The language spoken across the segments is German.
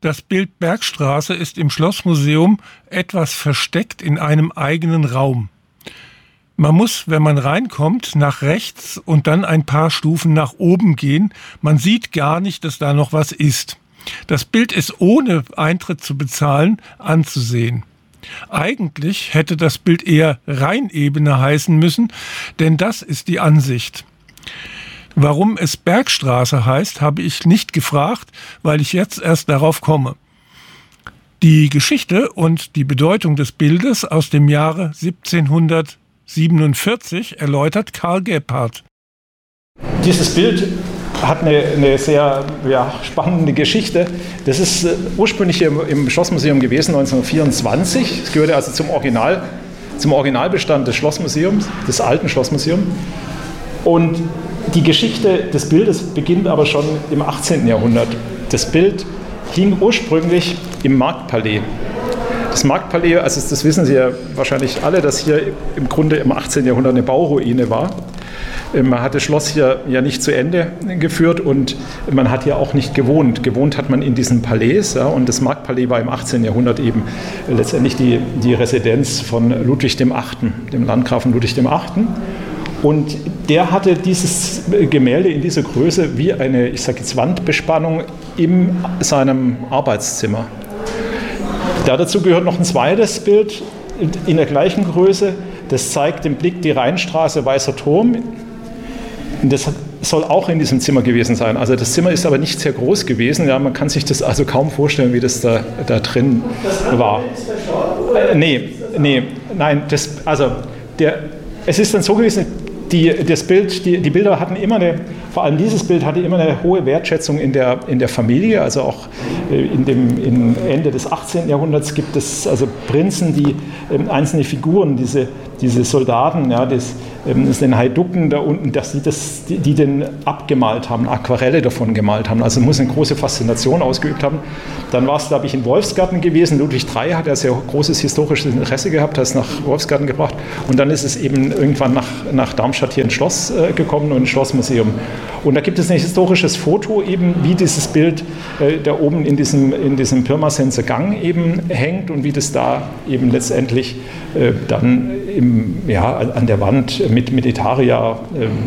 Das Bild Bergstraße ist im Schlossmuseum etwas versteckt in einem eigenen Raum. Man muss, wenn man reinkommt, nach rechts und dann ein paar Stufen nach oben gehen. Man sieht gar nicht, dass da noch was ist. Das Bild ist ohne Eintritt zu bezahlen anzusehen. Eigentlich hätte das Bild eher Rheinebene heißen müssen, denn das ist die Ansicht. Warum es Bergstraße heißt, habe ich nicht gefragt, weil ich jetzt erst darauf komme. Die Geschichte und die Bedeutung des Bildes aus dem Jahre 1747 erläutert Karl Gebhardt. Dieses Bild hat eine sehr spannende Geschichte. Das ist ursprünglich hier im Schlossmuseum gewesen, 1924. Es gehörte also zum Originalbestand des Schlossmuseums, des alten Schlossmuseums. Und die Geschichte des Bildes beginnt aber schon im 18. Jahrhundert. Das Bild hing ursprünglich im Marktpalais. Das Marktpalais, also das wissen Sie ja wahrscheinlich alle, dass hier im Grunde im 18. Jahrhundert eine Bauruine war. Man hat das Schloss hier ja nicht zu Ende geführt und man hat hier auch nicht gewohnt. Gewohnt hat man in diesem Palais, ja, und das Marktpalais war im 18. Jahrhundert eben letztendlich die Residenz von Ludwig dem VIII., dem Landgrafen Ludwig dem VIII. Und der hatte dieses Gemälde in dieser Größe wie eine, ich sage jetzt, Wandbespannung in seinem Arbeitszimmer. Dazu gehört noch ein zweites Bild in der gleichen Größe. Das zeigt den Blick die Rheinstraße, Weißer Turm. Das soll auch in diesem Zimmer gewesen sein. Also das Zimmer ist aber nicht sehr groß gewesen. Ja, man kann sich das also kaum vorstellen, wie das da drin war. Es ist dann so gewesen, die Bilder hatten immer vor allem dieses Bild hatte immer eine hohe Wertschätzung in der Familie. Also auch im Ende des 18. Jahrhunderts gibt es also Prinzen, die einzelne Figuren, diese Soldaten, ja, den Heiducken da unten, die den abgemalt haben, Aquarelle davon gemalt haben. Also muss eine große Faszination ausgeübt haben. Dann war es, glaube ich, in Wolfsgarten gewesen. Ludwig III hat ja sehr großes historisches Interesse gehabt, hat es nach Wolfsgarten gebracht. Und dann ist es eben irgendwann nach Darmstadt hier ins Schloss gekommen und ins Schlossmuseum. Und da gibt es ein historisches Foto eben, wie dieses Bild da oben in diesem Pirmasenser Gang eben hängt und wie das da eben letztendlich dann an der Wand mit Etaria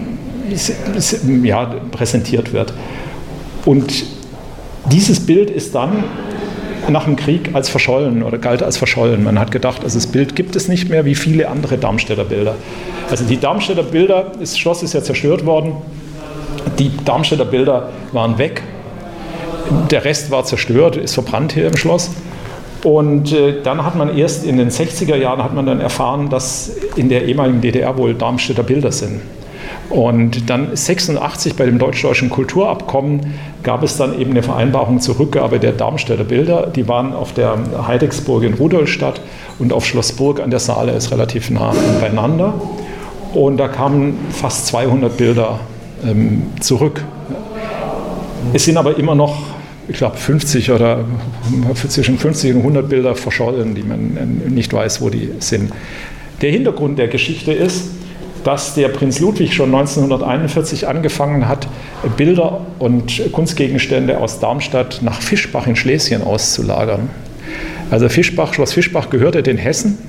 präsentiert wird. Und dieses Bild ist dann nach dem Krieg als verschollen oder galt als verschollen. Man hat gedacht, also das Bild gibt es nicht mehr wie viele andere Darmstädter Bilder. Also die Darmstädter Bilder, das Schloss ist ja zerstört worden, die Darmstädter Bilder waren weg, der Rest war zerstört, ist verbrannt hier im Schloss. Und dann hat man erst in den 60er Jahren dann erfahren, dass in der ehemaligen DDR wohl Darmstädter Bilder sind. Und dann 1986 bei dem deutsch-deutschen Kulturabkommen gab es dann eben eine Vereinbarung zur Rückgabe der Darmstädter Bilder. Die waren auf der Heidecksburg in Rudolstadt und auf Schloss Burg an der Saale, ist relativ nah beieinander. Und da kamen fast 200 Bilder zurück. Es sind aber immer noch, ich glaube, 50 oder zwischen 50 und 100 Bilder verschollen, die man nicht weiß, wo die sind. Der Hintergrund der Geschichte ist, dass der Prinz Ludwig schon 1941 angefangen hat, Bilder und Kunstgegenstände aus Darmstadt nach Fischbach in Schlesien auszulagern. Also Schloss Fischbach gehörte den Hessen.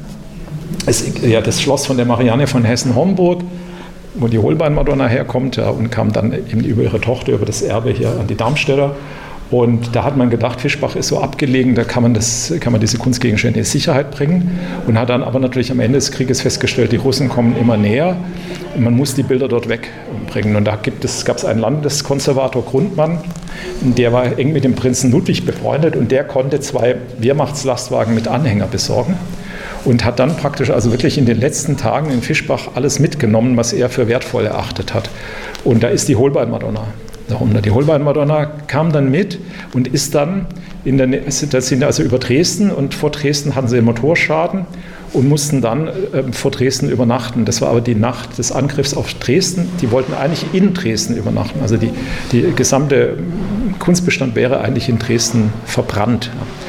Das Schloss von der Marianne von Hessen-Homburg, wo die Holbein-Madonna herkommt, und kam dann eben über ihre Tochter, über das Erbe hier an die Darmstädter. Und da hat man gedacht, Fischbach ist so abgelegen, da kann man diese Kunstgegenstände in Sicherheit bringen. Und hat dann aber natürlich am Ende des Krieges festgestellt, die Russen kommen immer näher und man muss die Bilder dort wegbringen. Und da gab es einen Landeskonservator, Grundmann, der war eng mit dem Prinzen Ludwig befreundet und der konnte 2 Wehrmachtslastwagen mit Anhänger besorgen. Und hat dann praktisch also wirklich in den letzten Tagen in Fischbach alles mitgenommen, was er für wertvoll erachtet hat. Und da ist die Holbein-Madonna darunter. Die Holbein-Madonna kam dann mit und ist dann da sind also über Dresden, und vor Dresden hatten sie einen Motorschaden und mussten dann vor Dresden übernachten. Das war aber die Nacht des Angriffs auf Dresden. Die wollten eigentlich in Dresden übernachten. Also die gesamte Kunstbestand wäre eigentlich in Dresden verbrannt.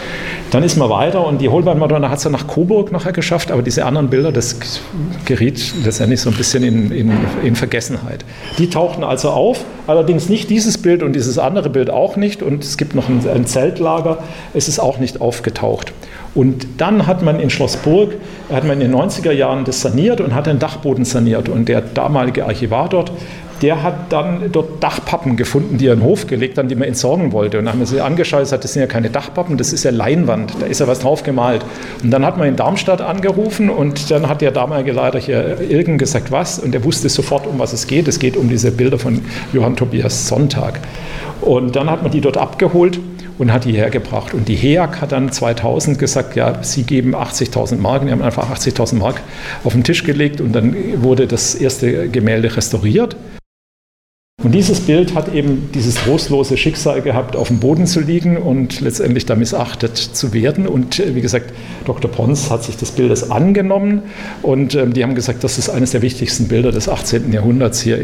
Dann ist man weiter und die Holbein-Madonna hat es dann nach Coburg nachher geschafft, aber diese anderen Bilder, das geriet letztendlich so ein bisschen in Vergessenheit. Die tauchten also auf, allerdings nicht dieses Bild und dieses andere Bild auch nicht und es gibt noch ein Zeltlager, es ist auch nicht aufgetaucht. Und dann hat man in Schloss Burg, in den 90er Jahren das saniert und hat den Dachboden saniert und der damalige Archivar dort, der hat dann dort Dachpappen gefunden, die er in den Hof gelegt haben, die man entsorgen wollte. Und dann haben wir sie angeschaut und gesagt, das sind ja keine Dachpappen, das ist ja Leinwand, da ist ja was drauf gemalt. Und dann hat man in Darmstadt angerufen und dann hat der damalige Leiter hier Irgen gesagt, was? Und er wusste sofort, um was es geht. Es geht um diese Bilder von Johann Tobias Sonntag. Und dann hat man die dort abgeholt und hat die hergebracht. Und die HEAG hat dann 2000 gesagt, ja, sie geben 80.000 Mark. Die haben einfach 80.000 Mark auf den Tisch gelegt und dann wurde das erste Gemälde restauriert. Und dieses Bild hat eben dieses trostlose Schicksal gehabt, auf dem Boden zu liegen und letztendlich da missachtet zu werden. Und wie gesagt, Dr. Pons hat sich des Bildes angenommen und die haben gesagt, das ist eines der wichtigsten Bilder des 18. Jahrhunderts hier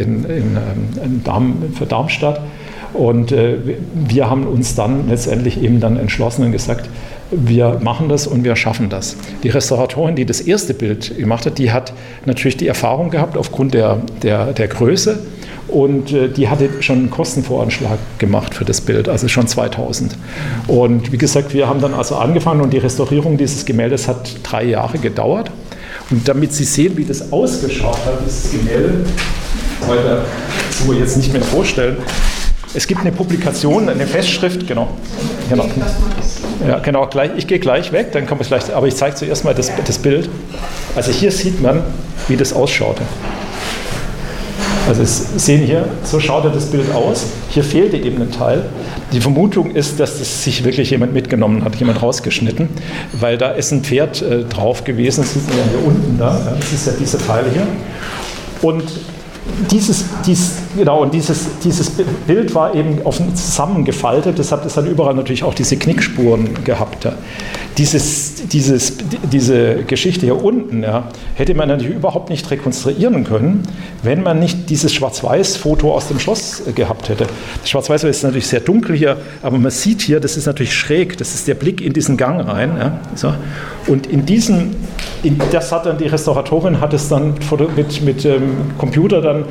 für Darmstadt. Und wir haben uns dann letztendlich eben dann entschlossen und gesagt, wir machen das und wir schaffen das. Die Restauratorin, die das erste Bild gemacht hat, die hat natürlich die Erfahrung gehabt aufgrund der Größe. Und die hatte schon einen Kostenvoranschlag gemacht für das Bild, also schon 2000. Und wie gesagt, wir haben dann also angefangen und die Restaurierung dieses Gemäldes hat 3 Jahre gedauert. Und damit Sie sehen, wie das ausgeschaut hat, dieses Gemälde, heute so jetzt nicht mehr vorstellen. Es gibt eine Publikation, eine Festschrift, genau. Ja, genau, ich gehe gleich weg, dann kommt es gleich, aber ich zeige zuerst mal das Bild. Also hier sieht man, wie das ausschaute. Also Sie sehen hier, so schaute das Bild aus. Hier fehlte eben ein Teil. Die Vermutung ist, dass das sich wirklich jemand mitgenommen hat, jemand rausgeschnitten, weil da ist ein Pferd drauf gewesen, das sieht man ja hier unten da, das ist ja diese Teile hier. Und dieses Bild war eben offen zusammengefaltet, deshalb hat es dann überall natürlich auch diese Knickspuren gehabt. Diese Geschichte hier unten hätte man natürlich überhaupt nicht rekonstruieren können, wenn man nicht dieses Schwarz-Weiß-Foto aus dem Schloss gehabt hätte. Das Schwarz-Weiß ist natürlich sehr dunkel hier, aber man sieht hier, das ist natürlich schräg, das ist der Blick in diesen Gang rein. Ja, so. Und das hat dann die Restauratorin, hat es dann mit Computer dann